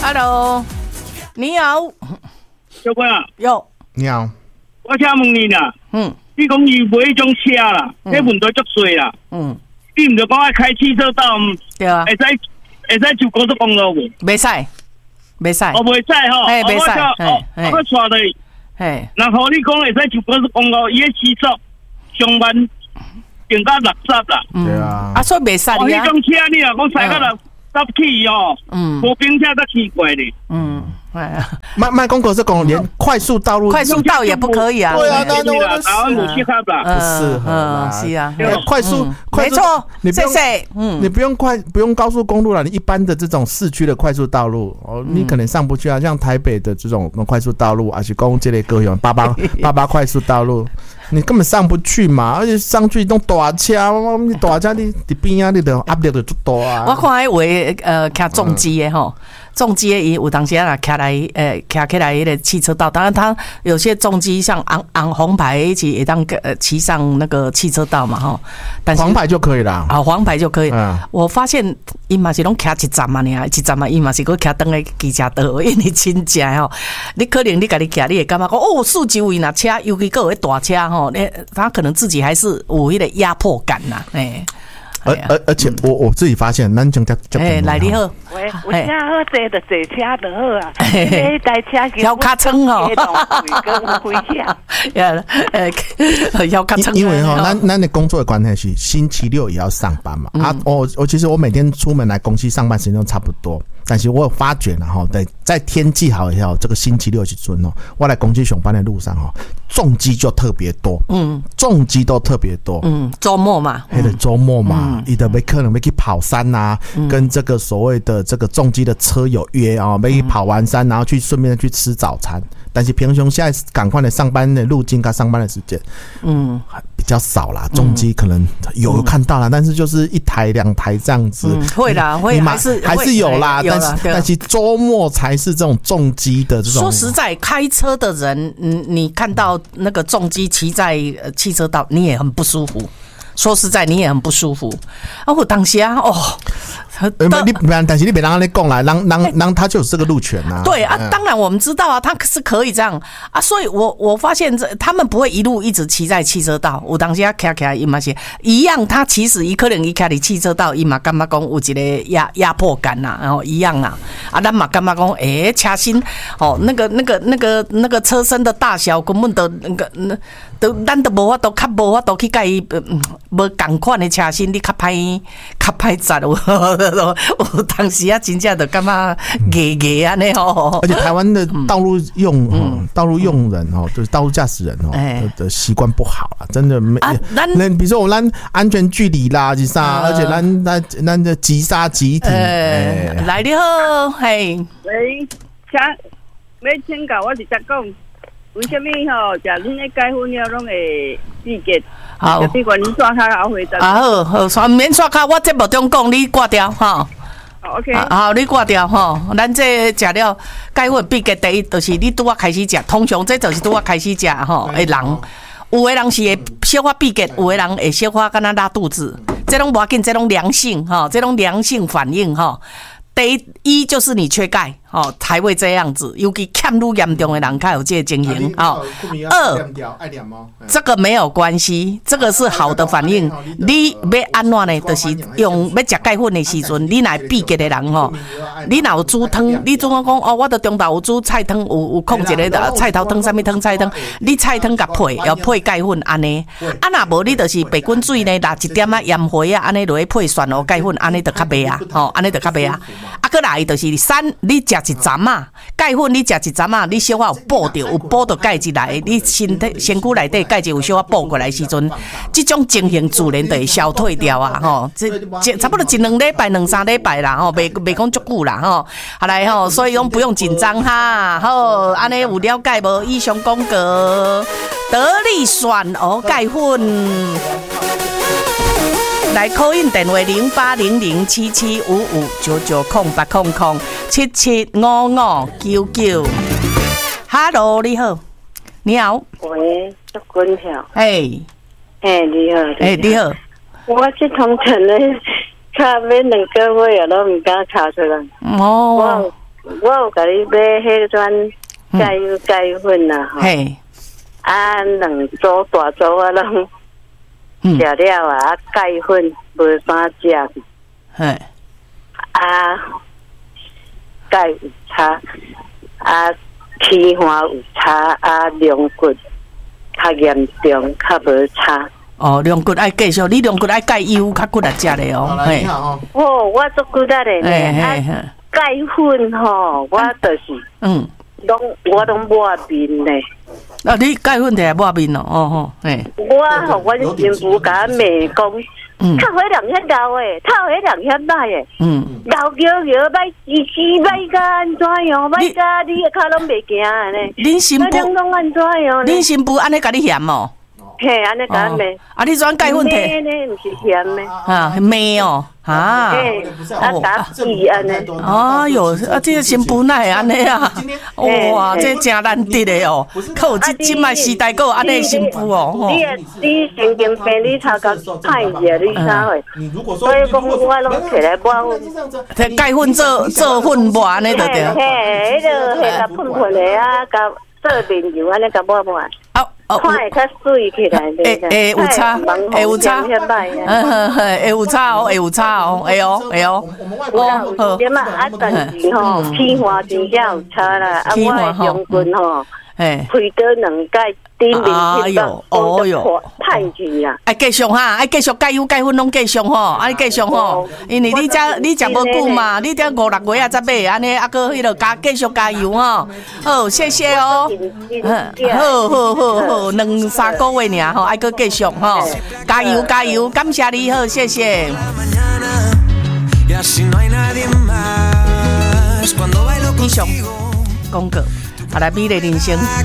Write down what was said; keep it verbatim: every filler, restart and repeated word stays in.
Hello， 你好， 小官啊， 有你好， 我请问你啦， 嗯， 你讲伊买迄种车啦，迄问题足细啦， 嗯， 你唔就讲爱开汽车道， 对啊， 会使会使就高速公路无？ 袂使，袂使， 哦，袂使吼， 嘿，袂使， 哦，我带你， 嘿， 然后你讲会使就高速公路，伊迄时速上万定到六十啦， 对啊， 啊，所以袂使哦，迄种车你啊，讲踩到六十起哦，嗯，无冰车才奇怪哩， 嗯。 卖卖公狗是公连快速道路， 快速道也不可以啊。 对啊，那那我台湾不适合啦， 不适合啦。 是啊， 快速， 没错， 你不用， 嗯， 你不用快，不用高速公路了，你一般的这种市区的快速道路，哦，你可能上不去啊。像台北的这种快速道路，而且公这类高雄八八八八快速道路，你根本上不去嘛，而且上去都大车，你大车你你边啊，你的压力就足大啊。 我看迄位呃，开重机的吼。重机伊有当时啊，开来呃，开起来迄个汽车道，当然它有些重机像昂昂红牌一起也当呃骑上那个汽车道嘛吼，但是黄牌就可以啦， 啊，黄牌就可以。 嗯、 我发现伊嘛是拢开一站嘛呢，一站嘛伊嘛是搁开登个机车道，因为真正吼，你可能你家己开，你会感觉讲哦，四周围那车，尤其各位大车吼，你他可能自己还是有迄个压迫感呐，哎。 而而而且我我自己发现，咱种叫叫哎，来你好， 喂，有车好坐就坐车就好啊，这台车腰卡撑哦， 跟回家， 呃，腰卡撑。 因为哈，咱咱的工作的关系是星期六也要上班嘛，啊，我我其实我每天出门来公司上班时间都差不多。但是我有发觉了哈，在在天气好以后，这个星期六去准哦，我来公司上班的路上哈，重机就特别多，嗯，重机都特别多， 嗯，周末嘛， 黑的周末嘛，你的没可能没去跑山呐、啊，嗯、跟这个所谓的这个重机的车友约啊，没跑完山，然后去顺便去吃早餐。但是平常现在赶快的上班的路径跟上班的时间，嗯，比较少啦。重机可能有看到啦，但是就是一台两台这样子， 嗯、会啦，会还是还是有啦，但是但是周末才是这种重机的这种。 说实在，开车的人，你你看到那个重机骑在汽车道，你也很不舒服。说实在，你也很不舒服。啊，我当时啊，哦， 你但是你别让他讲啦，让让让他就有这个路权啊。 对啊，当然我们知道啊，他是可以这样啊，所以我我发现这他们不会一路一直骑在汽车道。我当时啊，开开伊嘛是一样，他其实伊可能伊开伫汽车道，伊嘛感觉讲有一个压压迫感呐、啊，然后一样啊。啊，咱嘛感觉讲，诶、欸，车身哦，那个那个那个那个车身的大小根本都那个那都咱都无法度，较无法度去甲伊。嗯无同款的车身，你较歹较歹扎有，我当时啊，真正就感觉硬硬安尼吼。 而且台湾的道路用、嗯、道路用人哦，就是道路驾驶人哦、欸、的习惯不好啊，真的没。啊，那比如说我们安全距离啦，急刹，而且咱咱咱的急刹急停。 欸欸、来你好，嘿， 喂，请要请教我是只讲。为什么吼？假如你改婚了，拢会闭结？ 好， 就比如你刷卡后回答。 啊好好，刷免刷卡，我节目中讲，你挂掉哈。 好 ，OK。 好，你挂掉哈。咱这食了改婚闭结，第一就是你拄啊开始食，通常这就是拄啊开始食吼的人。有的人是会小可闭结，有的人会小可敢若拉肚子，这种无要紧，这种良性哈，这种良性反应哈。第一，一就是你缺钙哦，才会这样子。尤其欠愈严重的人，才有这个情形哦。二，这个没有关系，这个是好的反应。你要安怎呢？就是用要食钙粉的时阵，你若闭结的人吼，你若有煮汤，你总讲哦，我的中昼有煮菜汤，有有控一个菜头汤，啥物汤菜汤，你菜汤甲配，要配钙粉安尼。啊，若无你就是白滚水呢，拿一点啊盐花啊，安尼落去配蒜蓉钙粉，安尼就较袂啊，吼，安尼就较袂啊。啊，搁来就是三，你食一针啊，钙粉你食一针啊，你小可有补着，有补着钙质来，你身体身躯内底钙质有小可补过来时阵，这种情形自然就会消退掉啊，吼，这这差不多一两礼拜、两三礼拜啦，吼，袂袂讲足久啦，吼，好来吼，所以讲不用紧张哈，好，安尼有了解无？以上广告，得力蒜蚵钙粉。来 call in 电话零八零零七七五五九九空八空空七七五五九九。Hello， 你好，你好。 喂，祝君好。 哎， 哎，你好。 哎，你好。 我这通常咧，卡要两个月啊，都唔敢卡出来。 哦。 我我有甲你买迄种钙油钙粉啦，吼， 嘿， 啊，两组大组啊，拢嗯食了啊，啊钙粉无啥食， 嘿， 啊，钙有差，啊，气化有差，啊，龙骨较严重，较无差。 哦，龙骨爱继续，你龙骨爱钙油较骨力食咧哦，嘿， 哦， 哦，我足骨力咧嘿呢， 嘿嘿， 啊，钙粉吼，我就是嗯， 拢我拢抹面咧。 啊，你钙粉摕来抹面咯，哦吼，嘿， 我互阮媳妇甲我骂讲， 嗯透迄人遐老诶，透迄人遐歹诶， 嗯， 老摇摇歹吱吱歹甲安怎样，歹甲你诶骹拢袂行安尼， 恁新迄人妇， 拢安怎样呢？ 恁新妇安尼甲你嫌哦， 嘿，安尼甲我骂， 啊，你怎钙粉摕？ 骂呢，毋是嫌诶， 啊，骂哦，啊。 嘿，啊打伊安尼， 哎哟，啊，这个新妇哪会安尼啊？哇，这真难得的哦，可有即即摆时代，还有安尼的新妇哦，吼。 你诶，你神经病，你头壳歹者，你啥货？ 你如果说， 所以讲我拢摕来抹。 摕钙粉做做粉抹安尼就对。 嘿，迄个迄甲喷喷的啊，甲做面油安尼甲抹抹， 哦哦， 看会较水起来。 会会有差，会有差，嗯，会有差哦，会有差哦，会哦，会哦。 我点啊，啊，但是吼，气化真正有差啦，啊，我的中棍吼， 嘿， 开刀两盖，顶面去到，哦哟，太钱啦。 爱继续哈，爱继续钙油钙粉拢继续吼，爱继续吼，因为你遮你食无久嘛，你遮五六月啊才买，安尼啊个迄落加继续加油吼，好，谢谢哦，好好好好，两三个月尔吼，爱个继续吼，加油加油，感谢你好，谢谢。以上广告，好来美丽人生。